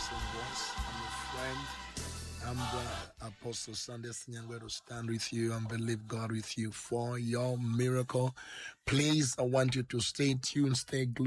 same voice. I'm your friend. I'm the Apostle Sunday Sinyangwe to stand with you and believe God with you for your miracle. Please, I want you to stay tuned, stay glued.